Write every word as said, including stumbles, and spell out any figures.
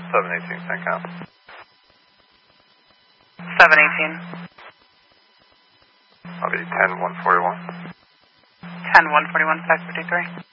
seven eighteen, ten count. seven eighteen. I'll be ten one forty-one. ten one forty-one, five fifty-three.